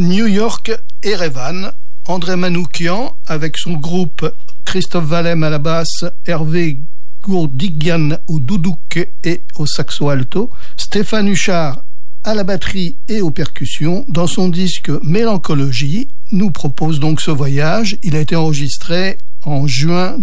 New York, Erevan, André Manoukian avec son groupe, Christophe Valem à la basse, Hervé Gourdigian au doudouk et au saxo alto, Stéphane Huchard à la batterie et aux percussions. Dans son disque Mélancologie, nous propose donc ce voyage. Il a été enregistré en juin